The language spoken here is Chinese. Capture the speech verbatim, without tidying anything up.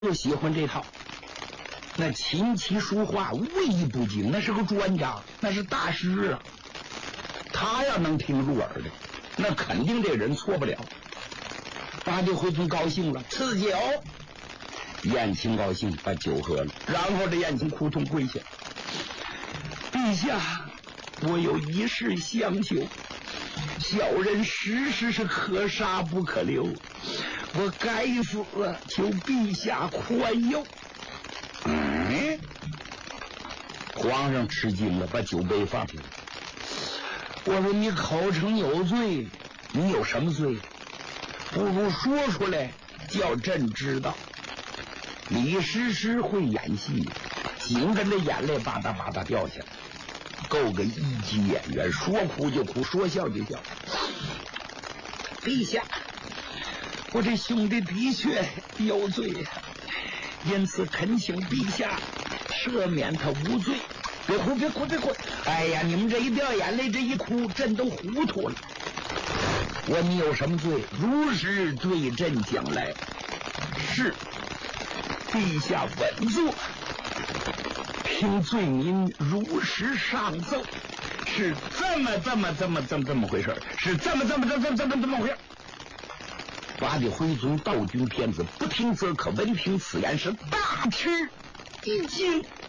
就喜欢这套。那琴棋书画无一不精，那是个专家，那是大师啊。他要能听入耳的，那肯定这人错不了。八戒回村高兴了，赐酒。燕青高兴，把酒喝了，然后这燕青扑通跪下：“陛下，我有一事相求，小人实实是可杀不可留，我该死了，求陛下宽宥。”嗯，皇上吃惊了，把酒杯放下。我说你口称有罪，你有什么罪？不如说出来，叫朕知道。李师师会演戏，紧跟着眼泪吧嗒吧嗒掉下来，够个一级演员，说哭就哭，说笑就笑。陛下，我这兄弟的确有罪，因此恳请陛下赦免他无罪。别哭别哭别哭！哎呀，你们这一掉眼泪，这一哭，朕都糊涂了。我你有什么罪？如实对朕讲来。是，陛下稳坐，凭罪民如实上奏，是这么这么这么这么这么回事，是这么这么这么这么这么回事。八戒徽宗道君天子不听则可，闻听此言是大吃一惊。